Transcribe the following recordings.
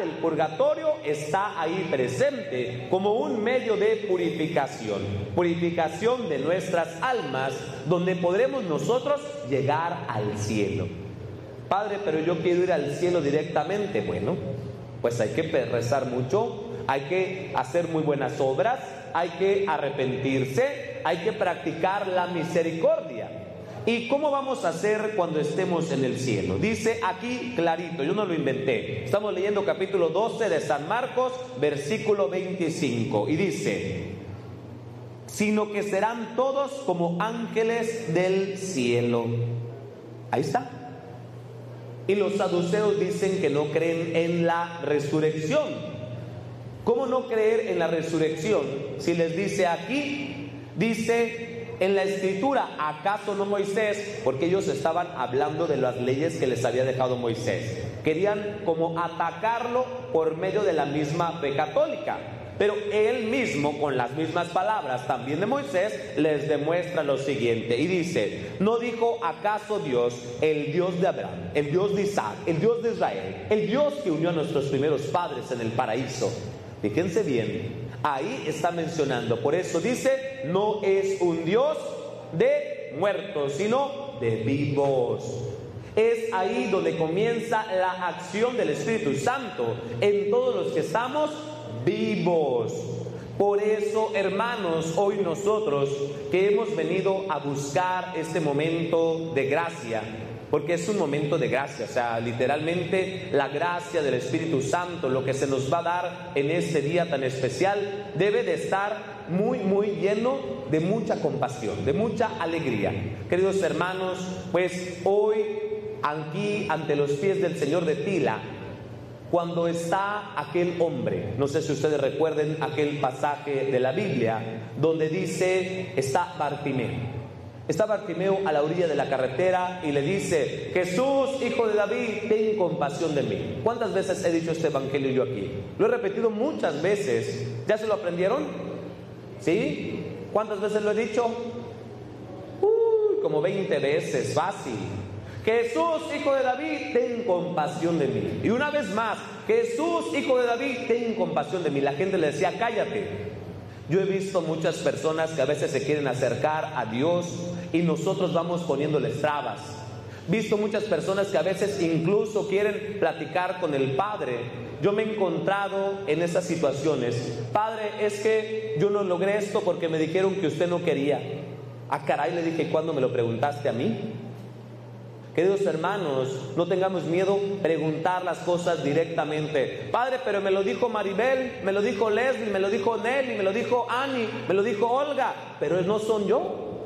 del purgatorio está ahí presente como un medio de purificación de nuestras almas, donde podremos nosotros llegar al cielo. Padre, pero yo quiero ir al cielo directamente. Bueno, pues hay que rezar mucho, hay que hacer muy buenas obras, hay que arrepentirse, hay que practicar la misericordia. ¿Y cómo vamos a hacer cuando estemos en el cielo? Dice aquí clarito, yo no lo inventé. Estamos leyendo capítulo 12 de San Marcos, versículo 25. Y dice: sino que serán todos como ángeles del cielo. Ahí está. Y los saduceos dicen que no creen en la resurrección. ¿Cómo no creer en la resurrección? Si les dice aquí, dice en la escritura, ¿acaso no Moisés? Porque ellos estaban hablando de las leyes que les había dejado Moisés. Querían como atacarlo por medio de la misma fe católica. Pero él mismo, con las mismas palabras también de Moisés, les demuestra lo siguiente. Y dice: ¿no dijo acaso Dios, el Dios de Abraham, el Dios de Isaac, el Dios de Israel, el Dios que unió a nuestros primeros padres en el paraíso? Fíjense bien, ahí está mencionando. Por eso dice, no es un Dios de muertos, sino de vivos. Es ahí donde comienza la acción del Espíritu Santo en todos los que estamos vivos. Por eso, hermanos, hoy nosotros que hemos venido a buscar este momento de gracia, porque es un momento de gracia, o sea, literalmente la gracia del Espíritu Santo, lo que se nos va a dar en este día tan especial, debe de estar muy, muy lleno de mucha compasión, de mucha alegría. Queridos hermanos, pues hoy aquí ante los pies del Señor de Tila, cuando está aquel hombre, no sé si ustedes recuerden aquel pasaje de la Biblia donde dice, está Bartimeo. Está Bartimeo a la orilla de la carretera y le dice: Jesús, hijo de David, ten compasión de mí. ¿Cuántas veces he dicho este evangelio yo aquí? Lo he repetido muchas veces. ¿Ya se lo aprendieron? ¿Sí? ¿Cuántas veces lo he dicho? Como 20 veces, fácil. Jesús, hijo de David, ten compasión de mí. Y una vez más, Jesús, hijo de David, ten compasión de mí. La gente le decía: cállate. Yo he visto muchas personas que a veces se quieren acercar a Dios y nosotros vamos poniéndoles trabas. Visto muchas personas que a veces incluso quieren platicar con el Padre. Yo me he encontrado en esas situaciones. Padre, es que yo no logré esto porque me dijeron que usted no quería. Ah, caray, le dije, ¿cuándo me lo preguntaste a mí? Queridos hermanos, no tengamos miedo preguntar las cosas directamente. Padre, pero me lo dijo Maribel, me lo dijo Leslie, me lo dijo Nelly, me lo dijo Annie, me lo dijo Olga, pero no son yo.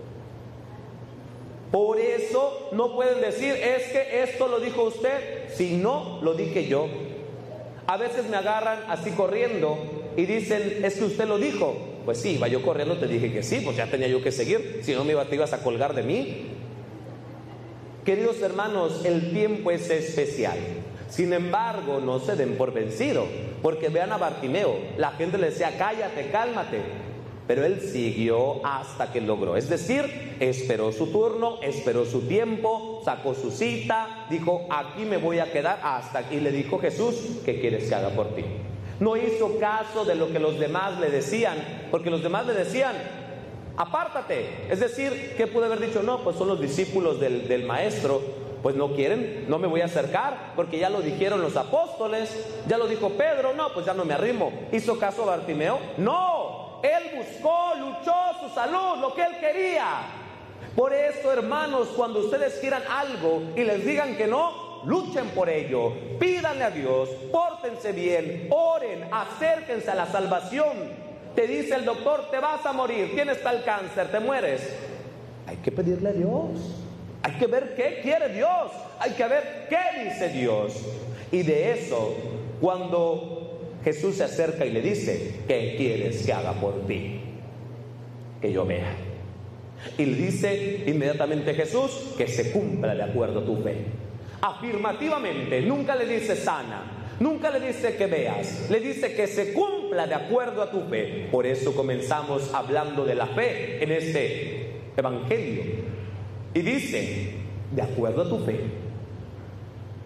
Por eso no pueden decir, es que esto lo dijo usted, si no lo dije yo. A veces me agarran así corriendo y dicen, es que usted lo dijo. Pues sí, iba yo corriendo, te dije que sí, pues ya tenía yo que seguir, si no te ibas a colgar de mí. Queridos hermanos, el tiempo es especial. Sin embargo, no se den por vencido, porque vean a Bartimeo, la gente le decía, cállate, cálmate, pero él siguió hasta que logró. Es decir, esperó su turno, esperó su tiempo, sacó su cita, dijo, aquí me voy a quedar hasta aquí. Le dijo Jesús, ¿qué quieres que haga por ti? No hizo caso de lo que los demás le decían, porque los demás le decían, apártate. Es decir, ¿qué pude haber dicho? No, pues son los discípulos del maestro, pues no quieren, no me voy a acercar, porque ya lo dijeron los apóstoles, ya lo dijo Pedro, no, pues ya no me arrimo. ¿Hizo caso a Bartimeo? No, él buscó, luchó su salud, lo que él quería. Por eso, hermanos, cuando ustedes quieran algo y les digan que no, luchen por ello, pídanle a Dios, pórtense bien, oren, acérquense a la salvación. Te dice el doctor, te vas a morir, tienes tal cáncer, te mueres. Hay que pedirle a Dios. Hay que ver qué quiere Dios. Hay que ver qué dice Dios. Y de eso, cuando Jesús se acerca y le dice, ¿qué quieres que haga por ti? Que yo vea. Y le dice inmediatamente Jesús, que se cumpla de acuerdo a tu fe. Afirmativamente, nunca le dice sana. Nunca le dice que veas, le dice que se cumpla de acuerdo a tu fe. Por eso comenzamos hablando de la fe en este evangelio. Y dice, de acuerdo a tu fe.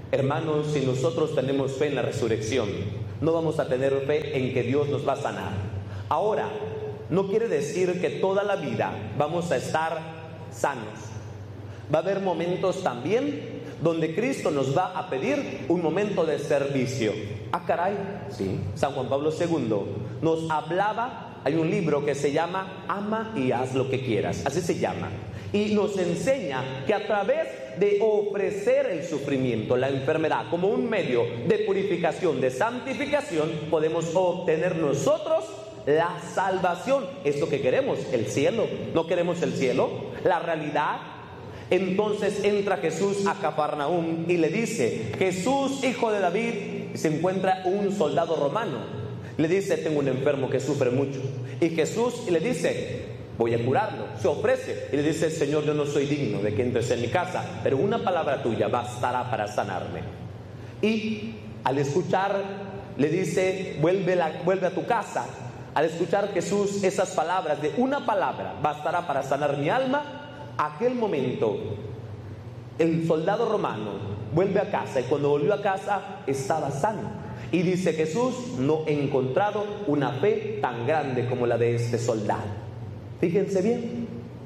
Hermanos, si nosotros tenemos fe en la resurrección, no vamos a tener fe en que Dios nos va a sanar. Ahora, no quiere decir que toda la vida vamos a estar sanos. Va a haber momentos también donde Cristo nos va a pedir un momento de servicio. Ah, caray, sí. San Juan Pablo II nos hablaba, hay un libro que se llama Ama y haz lo que quieras, así se llama. Y nos enseña que a través de ofrecer el sufrimiento, la enfermedad, como un medio de purificación, de santificación, podemos obtener nosotros la salvación. Es lo que queremos, el cielo. ¿No queremos el cielo? La realidad. Entonces entra Jesús a Cafarnaúm y le dice: Jesús, hijo de David. Se encuentra un soldado romano. Le dice: tengo un enfermo que sufre mucho. Y Jesús le dice: voy a curarlo. Se ofrece y le dice: Señor, yo no soy digno de que entres en mi casa, pero una palabra tuya bastará para sanarme. Y al escuchar, le dice: vuelve a tu casa. Al escuchar Jesús esas palabras de una palabra bastará para sanar mi alma, aquel momento el soldado romano vuelve a casa, y cuando volvió a casa estaba sano. Y dice Jesús: no he encontrado una fe tan grande como la de este soldado. Fíjense bien,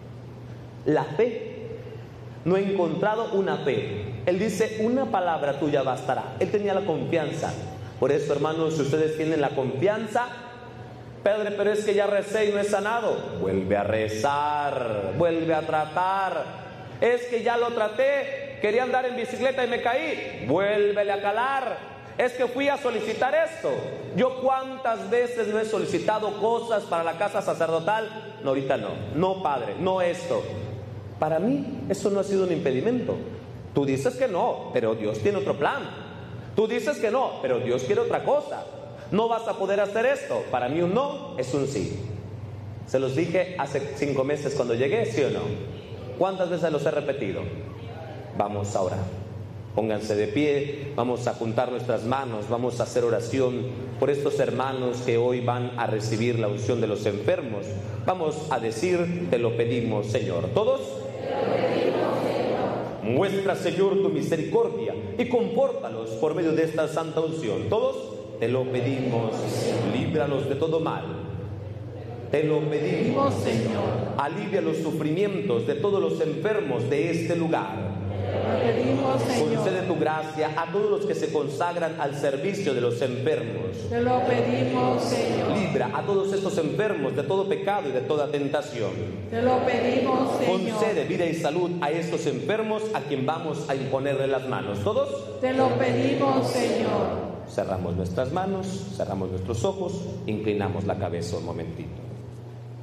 la fe, no he encontrado una fe. Él dice: una palabra tuya bastará. Él tenía la confianza. Por eso, hermanos, si ustedes tienen la confianza: Padre, pero es que ya recé y no he sanado. Vuelve a rezar, vuelve a tratar. Es que ya lo traté, quería andar en bicicleta y me caí. Vuélvele a calar. Es que fui a solicitar esto. Yo cuántas veces no he solicitado cosas para la casa sacerdotal. No, ahorita no. No, Padre, no esto. Para mí eso no ha sido un impedimento. Tú dices que no, pero Dios tiene otro plan. Tú dices que no, pero Dios quiere otra cosa. No vas a poder hacer esto. Para mí un no es un sí. Se los dije hace 5 meses cuando llegué, ¿sí o no? ¿Cuántas veces los he repetido? Vamos a orar. Pónganse de pie, vamos a juntar nuestras manos, vamos a hacer oración por estos hermanos que hoy van a recibir la unción de los enfermos. Vamos a decir: te lo pedimos, Señor. ¿Todos? Te lo pedimos, Señor. Muestra, Señor, tu misericordia y confórtalos por medio de esta santa unción. ¿Todos? Te lo pedimos, líbralos de todo mal. Te lo pedimos, Señor. Alivia los sufrimientos de todos los enfermos de este lugar. Te lo pedimos, Señor. Concede tu gracia a todos los que se consagran al servicio de los enfermos. Te lo pedimos, Señor. Libra a todos estos enfermos de todo pecado y de toda tentación. Te lo pedimos, Señor. Concede vida y salud a estos enfermos a quien vamos a imponerle las manos. ¿Todos? Te lo pedimos, Señor. Cerramos nuestras manos, cerramos nuestros ojos, inclinamos la cabeza un momentito.